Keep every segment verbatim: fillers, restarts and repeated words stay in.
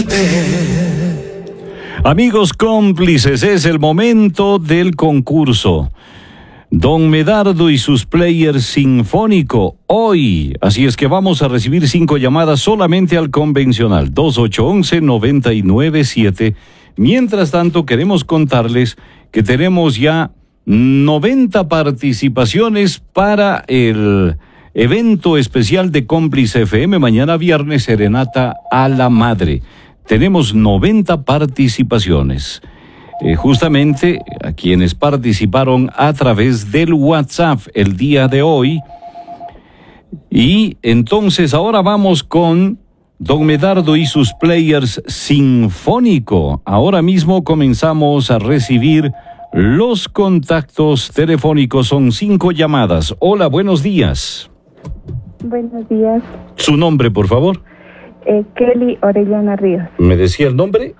Amigos cómplices, es el momento del concurso. Don Medardo y sus players sinfónico hoy. Así es que vamos a recibir cinco llamadas solamente al convencional dos ocho uno uno, nueve nueve siete. Mientras tanto, queremos contarles que tenemos ya noventa participaciones para el evento especial de Cómplice F M mañana viernes, Serenata a la Madre. Tenemos noventa participaciones. Eh, justamente a quienes participaron a través del WhatsApp el día de hoy. Y entonces ahora vamos con Don Medardo y sus players sinfónico. Ahora mismo comenzamos a recibir los contactos telefónicos. Son cinco llamadas. Hola, buenos días. Buenos días. Su nombre, por favor. Eh, Kelly Orellana Ríos. ¿Me decía el nombre?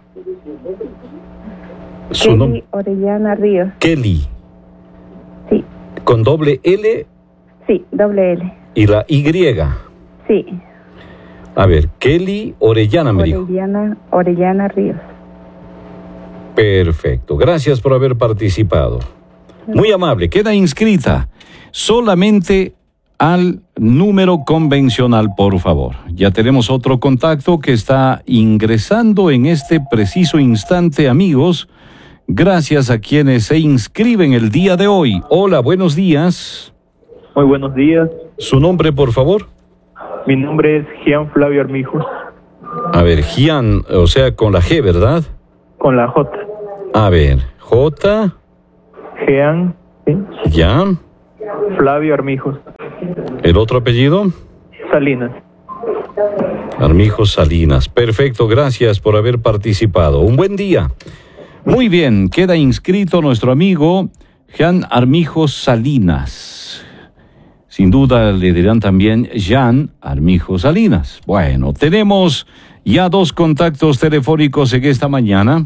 Su Kelly nom- Orellana Ríos. Kelly. Sí. ¿Con doble L? Sí, doble L. ¿Y la Y? Sí. A ver, Kelly Orellana me dijo. Orellana, Orellana Ríos. Perfecto. Gracias por haber participado. Muy amable. Queda inscrita solamente al número convencional, por favor. Ya tenemos otro contacto que está ingresando en este preciso instante, amigos. Gracias a quienes se inscriben el día de hoy. Hola, buenos días. Muy buenos días. ¿Su nombre, por favor? Mi nombre es Gian Flavio Armijos. A ver, Gian, o sea, con la G, ¿verdad? Con la J. A ver, J. Gian, ¿sí? Ya. Flavio Armijos. ¿El otro apellido? Salinas. Armijos Salinas. Perfecto, gracias por haber participado. Un buen día. Muy bien, queda inscrito nuestro amigo Jean Armijos Salinas. Sin duda le dirán también Jean Armijos Salinas. Bueno, tenemos ya dos contactos telefónicos en esta mañana.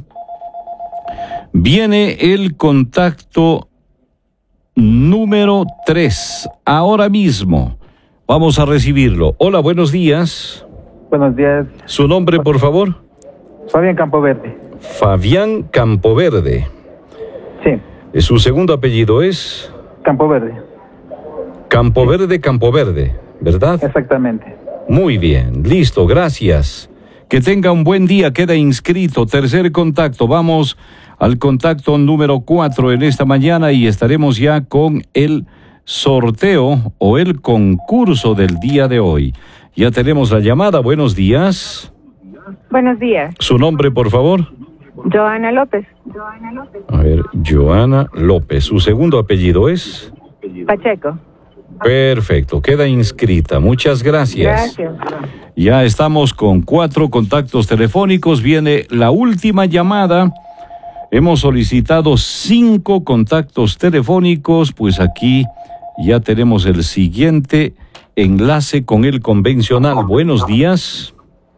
Viene el contacto número tres. Ahora mismo vamos a recibirlo. Hola, buenos días. Buenos días. ¿Su nombre, por favor? Fabián Campoverde. Fabián Campoverde. Sí. ¿Su segundo apellido es? Campoverde. Campoverde, Campoverde, ¿verdad? Exactamente. Muy bien, listo, gracias. Que tenga un buen día, queda inscrito. Tercer contacto, vamos al contacto número cuatro en esta mañana y estaremos ya con el sorteo o el concurso del día de hoy. Ya tenemos la llamada, buenos días. Buenos días. ¿Su nombre, por favor? Joana López. A ver, Joana López. ¿Su segundo apellido es? Pacheco. Perfecto, queda inscrita. Muchas gracias. Gracias. Ya estamos con cuatro contactos telefónicos. Viene la última llamada. Hemos solicitado cinco contactos telefónicos. Pues aquí ya tenemos el siguiente enlace con el convencional. Buenos días.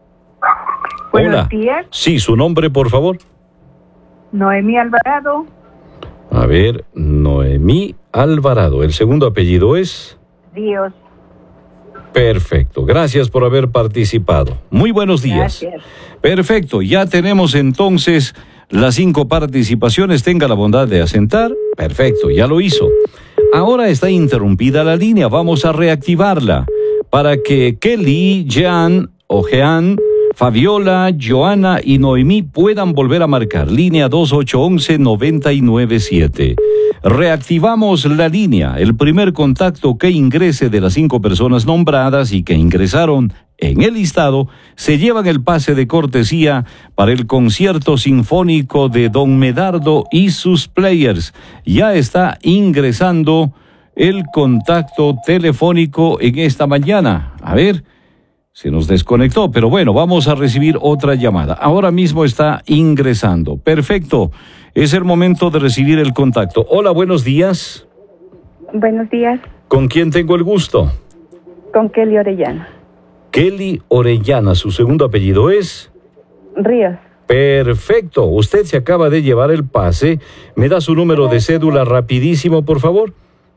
Buenos Hola. días. Sí, su nombre, por favor. Noemí Alvarado. A ver, Noemí Alvarado. ¿El segundo apellido es? Ríos. Perfecto. Gracias por haber participado. Muy buenos días. Gracias. Perfecto. Ya tenemos entonces las cinco participaciones. Tenga la bondad de asentar. Perfecto. Ya lo hizo. Ahora está interrumpida la línea. Vamos a reactivarla para que Kelly, Jean o Jean, Fabiola, Joana y Noemí puedan volver a marcar. Línea dos ocho uno uno, nueve nueve siete. Reactivamos la línea. El primer contacto que ingrese de las cinco personas nombradas y que ingresaron en el listado se llevan el pase de cortesía para el concierto sinfónico de Don Medardo y sus players. Ya está ingresando el contacto telefónico en esta mañana. A ver, se nos desconectó, pero bueno, vamos a recibir otra llamada. Ahora mismo está ingresando. Perfecto. Es el momento de recibir el contacto. Hola, buenos días. Buenos días. ¿Con quién tengo el gusto? Con Kelly Orellana. Kelly Orellana. ¿Su segundo apellido es? Ríos. Perfecto. Usted se acaba de llevar el pase. ¿Me da su número de cédula rapidísimo, por favor?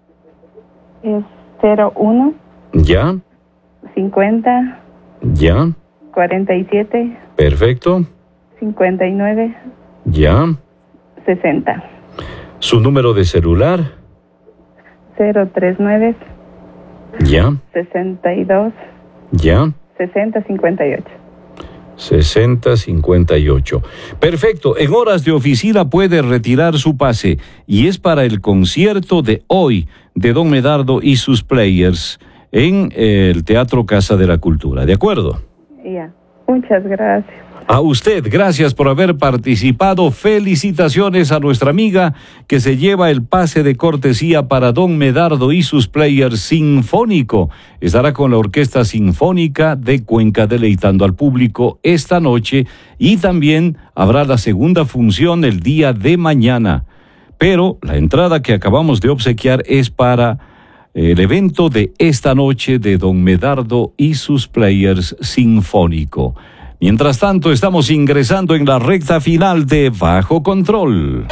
Es cero uno. ¿Ya? cincuenta. ¿Ya? cuarenta y siete. Perfecto. cincuenta y nueve, Ya. sesenta. Su número de celular. cero treinta y nueve, Ya. sesenta y dos, Ya. sesenta, cincuenta y ocho. sesenta cincuenta y ocho. Perfecto. En horas de oficina puede retirar su pase y es para el concierto de hoy de Don Medardo y sus players en el Teatro Casa de la Cultura. ¿De acuerdo? Ya. Muchas gracias. A usted, gracias por haber participado. Felicitaciones a nuestra amiga que se lleva el pase de cortesía para Don Medardo y sus players sinfónico. Estará con la Orquesta Sinfónica de Cuenca deleitando al público esta noche y también habrá la segunda función el día de mañana. Pero la entrada que acabamos de obsequiar es para el evento de esta noche de Don Medardo y sus players sinfónico. Mientras tanto, estamos ingresando en la recta final de Bajo Control.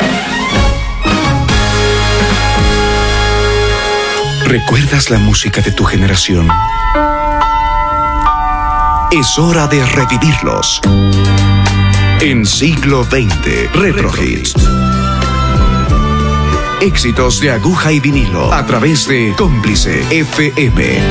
¿Recuerdas la música de tu generación? Es hora de revivirlos. En Siglo veinte, Retro Hits. Éxitos de aguja y vinilo a través de Cómplice F M.